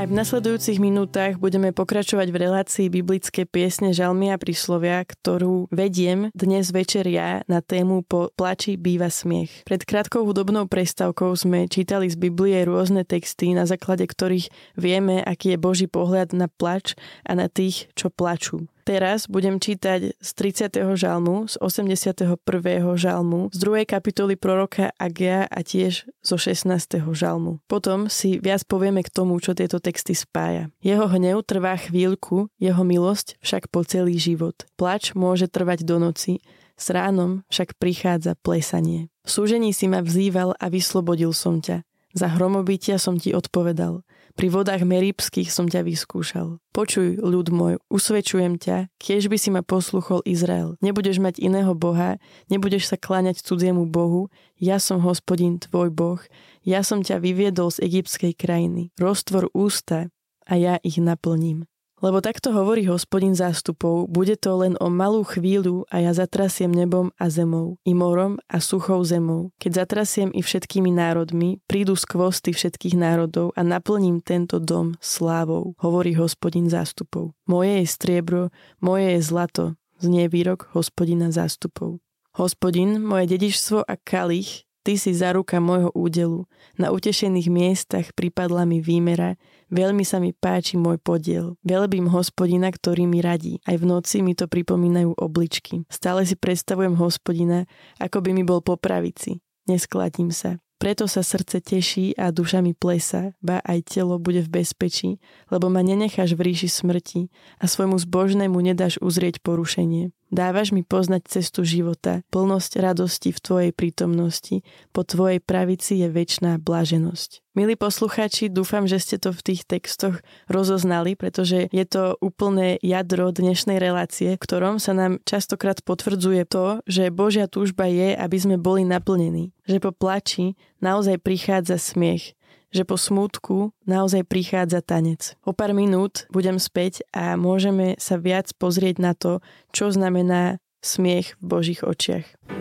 Aj v nasledujúcich minútach budeme pokračovať v relácii biblické piesne, žalmy a príslovia, ktorú vediem dnes večer ja na tému Po plači býva smiech. Pred krátkou hudobnou prestávkou sme čítali z Biblie rôzne texty, na základe ktorých vieme, aký je Boží pohľad na plač a na tých, čo plačú. Teraz budem čítať z 30. žalmu, z 81. žalmu, z 2. kapitoly proroka Agea a tiež zo 16. žalmu. Potom si viac povieme k tomu, čo tieto texty spája. Jeho hnev trvá chvíľku, jeho milosť však po celý život. Plač môže trvať do noci, s ránom však prichádza plesanie. V súžení si ma vzýval a vyslobodil som ťa. Za hromobytia som ti odpovedal. Pri vodách Meribských som ťa vyskúšal. Počuj, ľud môj, usvedčujem ťa, kiež by si ma posluchol Izrael. Nebudeš mať iného boha, nebudeš sa kláňať cudziemu bohu, ja som Hospodin tvoj boh, ja som ťa vyviedol z egyptskej krajiny. Roztvor ústa a ja ich naplním. Lebo takto hovorí Hospodin zástupov, bude to len o malú chvíľu a ja zatrasiem nebom a zemou, i morom a suchou zemou. Keď zatrasiem i všetkými národmi, prídu skvosty všetkých národov a naplním tento dom slávou, hovorí Hospodin zástupov. Moje je striebro, moje je zlato, znie výrok Hospodina zástupov. Hospodin, moje dedičstvo a kalich, ty si záruka môjho údelu. Na utešených miestach pripadla mi výmera, veľmi sa mi páči môj podiel. Velebím Hospodina, ktorý mi radí. Aj v noci mi to pripomínajú obličky. Stále si predstavujem Hospodina, ako by mi bol po pravici. Neskladím sa. Preto sa srdce teší a duša mi plesá, ba aj telo bude v bezpečí, lebo ma nenecháš v ríši smrti a svojmu zbožnému nedáš uzrieť porušenie. Dávaš mi poznať cestu života, plnosť radosti v tvojej prítomnosti, po tvojej pravici je večná blaženosť. Milí poslucháči, dúfam, že ste to v tých textoch rozoznali, pretože je to úplné jadro dnešnej relácie, v ktorom sa nám častokrát potvrdzuje to, že Božia túžba je, aby sme boli naplnení. Že po plači naozaj prichádza smiech. Že po smútku naozaj prichádza tanec. O pár minút budem späť a môžeme sa viac pozrieť na to, čo znamená smiech v Božích očiach.